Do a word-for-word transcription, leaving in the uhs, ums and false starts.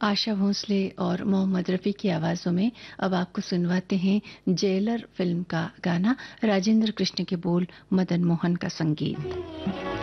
आशा भोसले और मोहम्मद रफ़ी की आवाज़ों में अब आपको सुनवाते हैं जेलर फिल्म का गाना, राजेंद्र कृष्ण के बोल, मदन मोहन का संगीत।